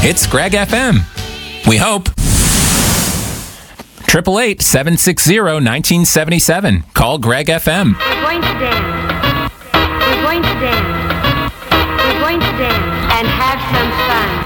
It's Greg FM. We hope. 888-760-1977. Call Greg FM. We're going to dance. We're going to dance. We're going to dance and have some fun.